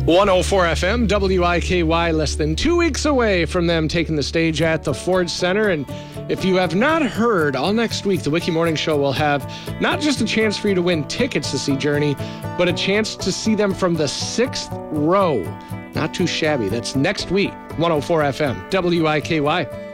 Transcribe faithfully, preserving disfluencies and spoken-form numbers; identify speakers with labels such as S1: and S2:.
S1: one oh four F M, W I K Y, less than two weeks away from them taking the stage at the Ford Center. And if you have not heard, all next week, the Wiki Morning Show will have not just a chance for you to win tickets to see Journey, but a chance to see them from the sixth row. Not too shabby. That's next week, one oh four F M, W I K Y.